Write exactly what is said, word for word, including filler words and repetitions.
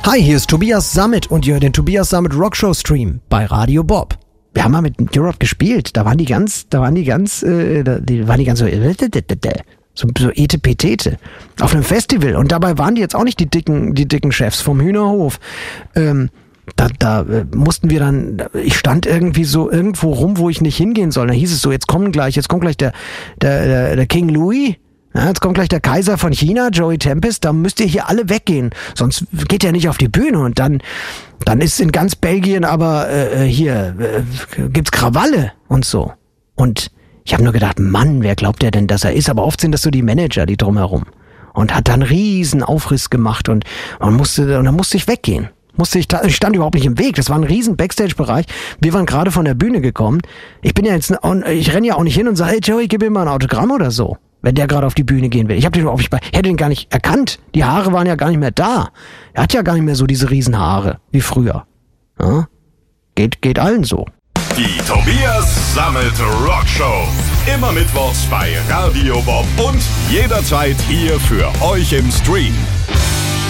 Hi, hier ist Tobias Sammet und ihr hört den Tobias Sammet Rockshow Stream bei Radio Bob. Wir haben mal mit Europe gespielt, da waren die ganz, da waren die ganz, äh, die waren die ganz so, so, so etepetete auf einem Festival und dabei waren die jetzt auch nicht die dicken, die dicken Chefs vom Hühnerhof. Ähm, da, da äh, mussten wir dann, ich stand irgendwie so irgendwo rum, wo ich nicht hingehen soll. Da hieß es so, jetzt kommen gleich, jetzt kommt gleich der, der, der, der King Louis. Ja, jetzt kommt gleich der Kaiser von China, Joey Tempest, da müsst ihr hier alle weggehen, sonst geht er nicht auf die Bühne und dann, dann ist in ganz Belgien aber äh, hier äh, gibt's Krawalle und so. Und ich habe nur gedacht, Mann, wer glaubt der denn, dass er ist? Aber oft sind das so die Manager, die drumherum. Und hat dann riesen Aufriss gemacht und man musste, und dann musste ich weggehen. Musste ich, ich stand überhaupt nicht im Weg. Das war ein riesen Backstage-Bereich. Wir waren gerade von der Bühne gekommen. Ich bin ja jetzt, ich renne ja auch nicht hin und sage, hey Joey, gib mir mal ein Autogramm oder so. Wenn der gerade auf die Bühne gehen will. Ich hab den überhaupt nicht bei, hätte den gar nicht erkannt. Die Haare waren ja gar nicht mehr da. Er hat ja gar nicht mehr so diese Riesenhaare wie früher. Ja? Geht, geht allen so. Die Tobias Sammet Rockshow. Immer mittwochs bei Radio Bob und jederzeit hier für euch im Stream.